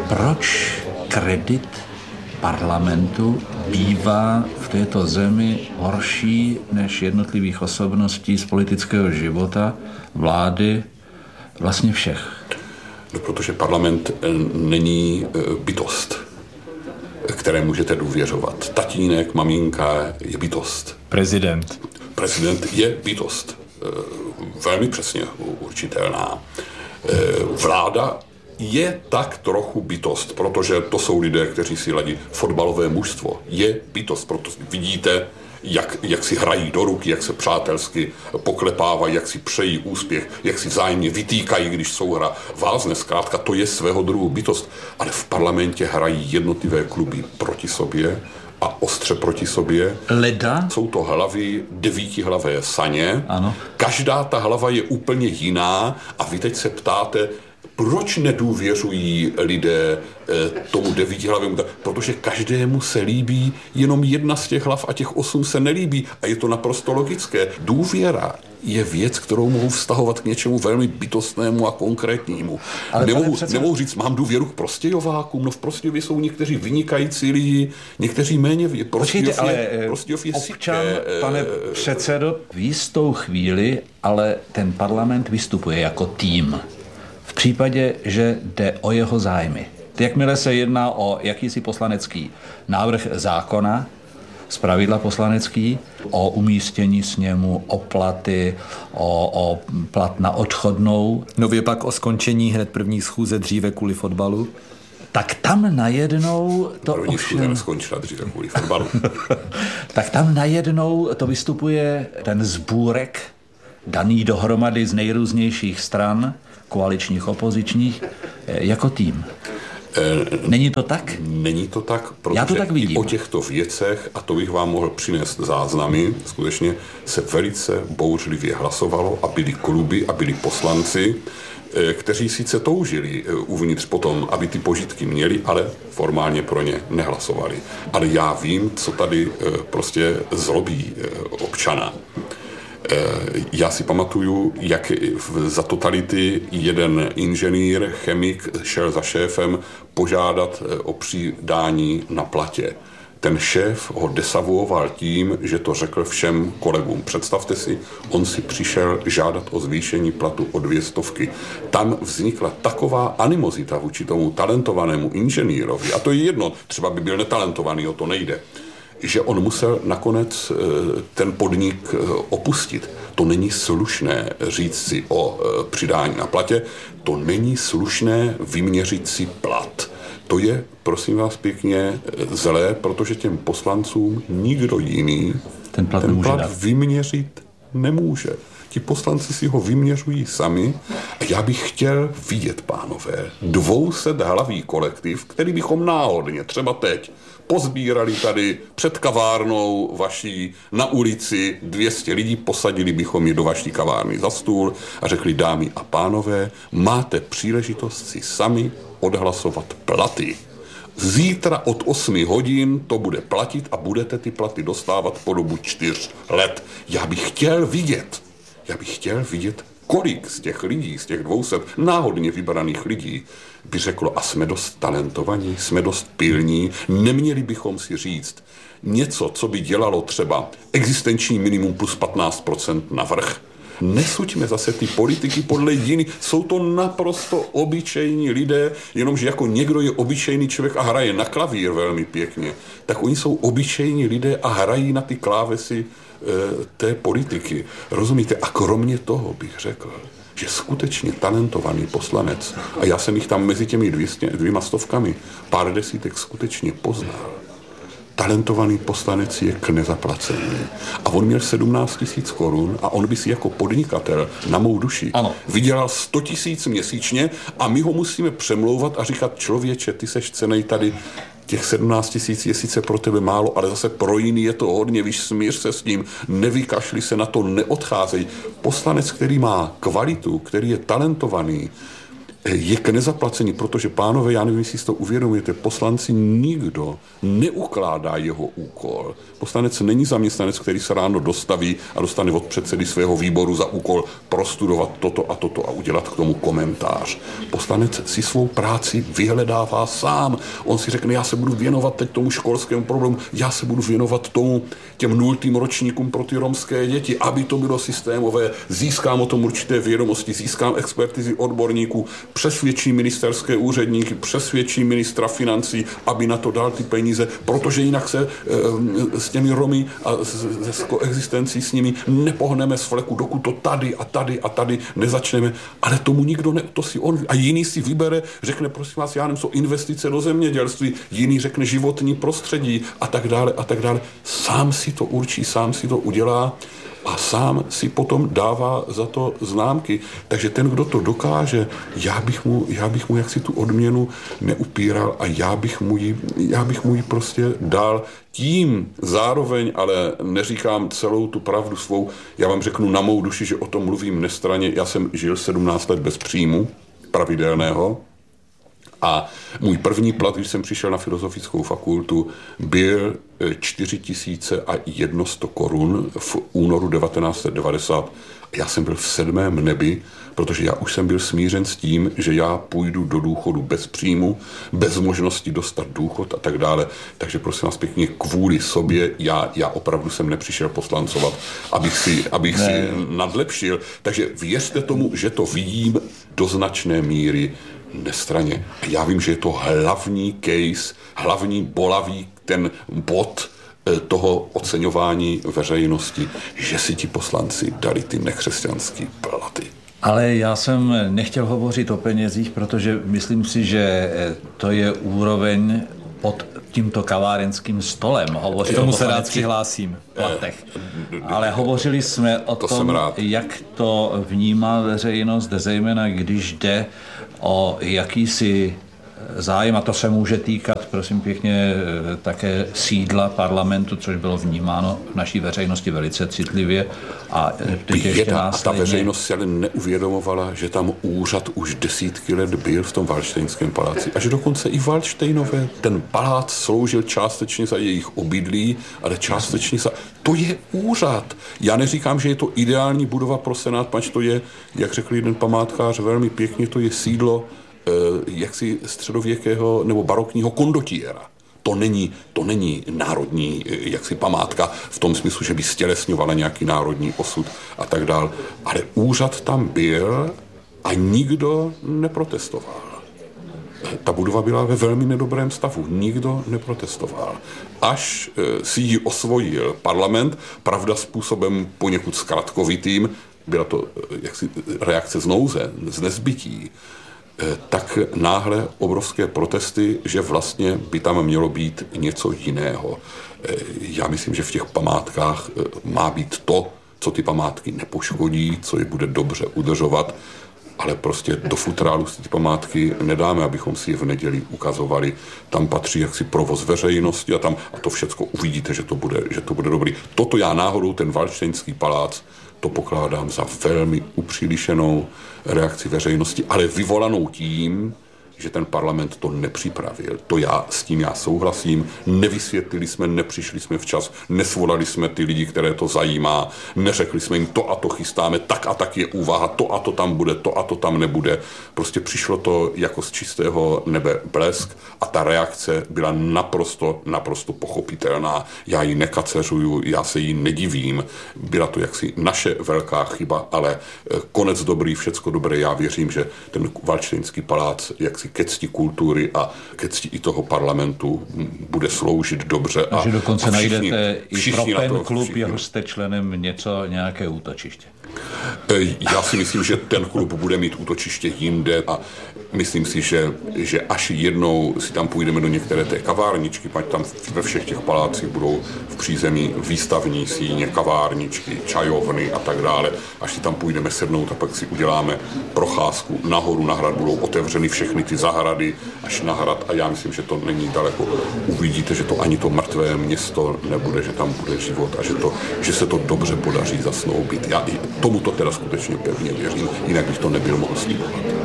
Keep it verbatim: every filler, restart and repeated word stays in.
Proč kredit parlamentu bývá v této zemi horší než jednotlivých osobností z politického života, vlády, vlastně všech? No, protože parlament není bytost, které můžete důvěřovat. Tatínek, maminka je bytost. Prezident. Prezident je bytost. Velmi přesně určitelná. Vláda je tak trochu bytost, protože to jsou lidé, kteří si ladí fotbalové mužstvo. Je bytost, proto vidíte, jak, jak si hrají do ruky, jak se přátelsky poklepávají, jak si přejí úspěch, jak si vzájemně vytýkají, když souhra vázne. Zkrátka, to je svého druhu bytost. Ale v parlamentě hrají jednotlivé kluby proti sobě a ostře proti sobě. Leda? Jsou to hlavy devítihlavé saně. Ano. Každá ta hlava je úplně jiná a vy teď se ptáte, proč nedůvěřují lidé eh, tomu devítihlavému? Protože každému se líbí jenom jedna z těch hlav a těch osm se nelíbí. A je to naprosto logické. Důvěra je věc, kterou mohu vztahovat k něčemu velmi bytostnému a konkrétnímu. Nemohu, přece... nemohu říct, mám důvěru k Prostějovákům. No v Prostějově jsou někteří vynikající lidi, někteří méně. Prostějov je, Prostějov je občan, siké, pane předsedo, v jistou chvíli, ale ten parlament vystupuje jako tým. V případě, že jde o jeho zájmy. Jakmile se jedná o jakýsi poslanecký návrh zákona, zpravidla poslanecký, o umístění sněmu, o platy, o, o plat na odchodnou. Nově pak o skončení hned první schůze dříve kvůli fotbalu. Tak tam najednou to První ovšem... schůze neskončila dříve kvůli fotbalu. Tak tam najednou to vystupuje ten sbůrek, daný dohromady z nejrůznějších stran, koaličních, opozičních, jako tým. Není to tak? Není to tak, protože Já to tak vidím. I o těchto věcech, a to bych vám mohl přinést záznamy, skutečně se velice bouřlivě hlasovalo a byli kluby a byli poslanci, kteří sice toužili uvnitř potom, aby ty požitky měli, ale formálně pro ně nehlasovali. Ale já vím, co tady prostě zlobí občana. Já si pamatuju, jak za totality jeden inženýr, chemik šel za šéfem požádat o přidání na platě. Ten šéf ho desavuoval tím, že to řekl všem kolegům. Představte si, on si přišel žádat o zvýšení platu o dvě stovky. Tam vznikla taková animozita vůči tomu talentovanému inženýrovi, a to je jedno, třeba by byl netalentovaný, o to nejde, že on musel nakonec ten podnik opustit. To není slušné říct si o přidání na platě, to není slušné vyměřit si plat. To je, prosím vás pěkně, zlé, protože těm poslancům nikdo jiný ten plat, ten plat vyměřit nemůže. Ti poslanci si ho vyměřují sami a já bych chtěl vidět, pánové, dvouset hlavý kolektiv, který bychom náhodně, třeba teď, pozbírali tady před kavárnou vaší na ulici dvě stě lidí, posadili bychom je do vaší kavárny za stůl a řekli, dámy a pánové, máte příležitost si sami odhlasovat platy. Zítra od osmi hodin to bude platit a budete ty platy dostávat po dobu čtyř let. Já bych chtěl vidět, já bych chtěl vidět, kolik z těch lidí, z těch dvouset náhodně vybraných lidí by řeklo, a jsme dost talentovaní, jsme dost pilní, neměli bychom si říct něco, co by dělalo třeba existenční minimum plus patnáct procent navrch. Nesuďme zase ty politiky podle jiných. Jsou to naprosto obyčejní lidé, jenomže jako někdo je obyčejný člověk a hraje na klavír velmi pěkně, tak oni jsou obyčejní lidé a hrají na ty klávesy e, té politiky. Rozumíte? A kromě toho bych řekl, že skutečně talentovaný poslanec, a já jsem jich tam mezi těmi dvěstě, dvěma stovkami, pár desítek skutečně poznal, talentovaný poslanec je k nezaplacení. A on měl sedmnáct tisíc korun a on by si jako podnikatel na mou duši ano. vydělal sto tisíc měsíčně a my ho musíme přemlouvat a říkat, člověče, ty seš cenej tady, těch sedmnáct tisíc je sice pro tebe málo, ale zase pro jiný je to hodně, víš, smíř se s ním, nevykašli se na to, neodcházej. Poslanec, který má kvalitu, který je talentovaný, je k nezaplacení, protože pánové, já nevím, jestli si to uvědomujete, poslanci nikdo neukládá jeho úkol. Poslanec není zaměstnanec, který se ráno dostaví a dostane od předsedy svého výboru za úkol prostudovat toto a toto a udělat k tomu komentář. Poslanec si svou práci vyhledává sám. On si řekne, já se budu věnovat teď tomu školskému problému, já se budu věnovat tomu těm nultým ročníkům pro ty romské děti, aby to bylo systémové, získám o tom určité vědomosti, získám expertizy odborníků, přesvědčím ministerské úředníky, přesvědčím ministra financí, aby na to dal ty peníze, protože jinak se e, s těmi Romy a se koexistencí s nimi nepohneme z fleku, dokud to tady a tady a tady nezačneme. Ale tomu nikdo ne, to si on, a jiný si vybere, řekne, prosím vás, já nevím, co investice do zemědělství, jiný řekne životní prostředí a tak dále a tak dále. Sám si to určí, sám si to udělá a sám si potom dává za to známky. Takže ten, kdo to dokáže, já bych mu, já bych mu jaksi tu odměnu neupíral a já bych mu ji, já bych mu ji prostě dal. Tím zároveň, ale neříkám celou tu pravdu svou, já vám řeknu na mou duši, že o tom mluvím nestranně. Já jsem žil sedmnáct let bez příjmu pravidelného. A můj první plat, když jsem přišel na filozofickou fakultu, byl čtyři tisíce sto korun v únoru devatenáct set devadesát. Já jsem byl v sedmém nebi, protože já už jsem byl smířen s tím, že já půjdu do důchodu bez příjmu, bez možnosti dostat důchod a tak dále. Takže prosím vás pěkně, kvůli sobě já, já opravdu jsem nepřišel poslancovat, abych si, abych si nadlepšil. Takže věřte tomu, že to vidím do značné míry nestraně. A já vím, že je to hlavní case, hlavní bolavý ten bod toho oceňování veřejnosti, že si ti poslanci dali ty nekřesťanský platy. Ale já jsem nechtěl hovořit o penězích, protože myslím si, že to je úroveň pod tímto kavárenským stolem. Hovořit tomu se rád přihlásím. Platech. Ale hovořili jsme o to tom, jak to vnímá veřejnost, zejména když jde o jakýsi zájem, a to se může týkat, prosím pěkně, také sídla parlamentu, což bylo vnímáno v naší veřejnosti velice citlivě. A teď ještě následně... A ta veřejnost si ale neuvědomovala, že tam úřad už desítky let byl v tom Valdštejnském paláci. A že dokonce i Valdštejnové, ten palác sloužil částečně za jejich obydlí, ale částečně za... To je úřad. Já neříkám, že je to ideální budova pro senát, pač to je, jak řekl jeden památkář velmi pěkně, to je sídlo jaksi středověkého nebo barokního kondotiera. To není, to není národní jaksi památka v tom smyslu, že by stělesňovala nějaký národní osud a tak dál. Ale úřad tam byl a nikdo neprotestoval. Ta budova byla ve velmi nedobrém stavu. Nikdo neprotestoval. Až si ji osvojil parlament, pravda způsobem poněkud zkratkovitým, byla to jaksi reakce z nouze, z nezbytí, tak náhle obrovské protesty, že vlastně by tam mělo být něco jiného. Já myslím, že v těch památkách má být to, co ty památky nepoškodí, co je bude dobře udržovat, ale prostě do futrálu si ty památky nedáme, abychom si je v neděli ukazovali. Tam patří jaksi provoz veřejnosti a tam a to všecko uvidíte, že to bude, že to bude dobrý. Toto já náhodou, ten Valdštejnský palác, to pokládám za velmi upřílišenou reakci veřejnosti, ale vyvolanou tím, že ten parlament to nepřipravil. To já, s tím já souhlasím. Nevysvětlili jsme, nepřišli jsme včas, nesvolali jsme ty lidi, které to zajímá, neřekli jsme jim to a to chystáme, tak a tak je úvaha, to a to tam bude, to a to tam nebude. Prostě přišlo to jako z čistého nebe blesk a ta reakce byla naprosto, naprosto pochopitelná. Já ji nekaceřuju, já se jí nedivím. Byla to jaksi naše velká chyba, ale konec dobrý, všecko dobré. Já věřím, že ten Valdštejnský palác jaksi ke cti kultury a ke cti i toho parlamentu bude sloužit dobře. A, a že dokonce a všichni, najdete i pro pen to, klub, všichni. Jehož jste členem, něco, nějaké útočiště. Já si myslím, že ten klub bude mít útočiště jinde a myslím si, že, že až jednou si tam půjdeme do některé té kavárničky, pak tam ve všech těch palácích budou v přízemí výstavní síně, kavárničky, čajovny a tak dále. Až si tam půjdeme sednout a pak si uděláme procházku nahoru na hrad, budou otevřeny všechny ty zahrady až na hrad a já myslím, že to není daleko. Uvidíte, že to ani to mrtvé město nebude, že tam bude život a že, to, že se to dobře podaří zasnoubit. Já i tomuto teda skutečně pevně věřím, jinak bych to nebyl mohl slibovat.